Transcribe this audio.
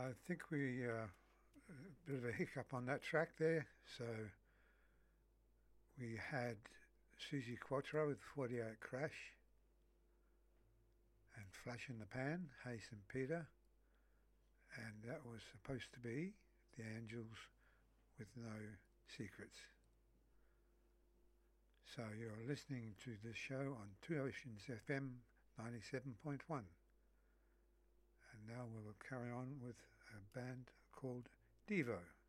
I think we a bit of a hiccup on that track there. So we had Susie Quattro with 48 Crash and Flash in the Pan, Hey St. Peter, and that was supposed to be the Angels with No Secrets. So you're listening to this show on Two Oceans FM 97.1. And now we'll carry on with a band called Devo.